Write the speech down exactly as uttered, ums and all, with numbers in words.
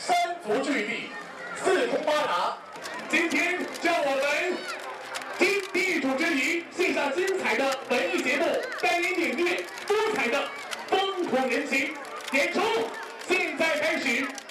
山足巨地，四通八达。今天让我们听地主之谊，献上精彩的文艺节目，带您领略多彩的风土人情。演出现在开始。